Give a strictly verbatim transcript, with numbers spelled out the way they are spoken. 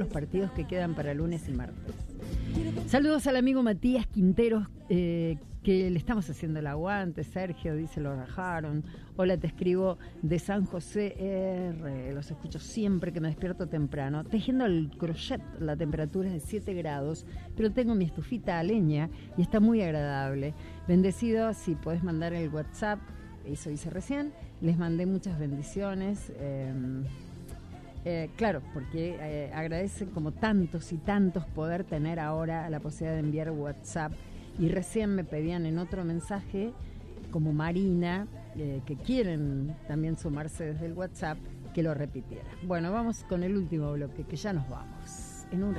los partidos que quedan para lunes y martes. Saludos al amigo Matías Quinteros, eh, que le estamos haciendo el aguante. Sergio dice, lo rajaron. Hola, te escribo de San José R. Los escucho siempre que me despierto temprano. Tejiendo el crochet, la temperatura es de siete grados, pero tengo mi estufita a leña y está muy agradable. Bendecido, si podés mandar el WhatsApp, eso hice recién. Les mandé muchas bendiciones. Eh, Eh, claro, porque eh, agradecen como tantos y tantos poder tener ahora la posibilidad de enviar WhatsApp, y recién me pedían en otro mensaje, como Marina, eh, que quieren también sumarse desde el WhatsApp, que lo repitiera. Bueno, vamos con el último bloque, que ya nos vamos. En un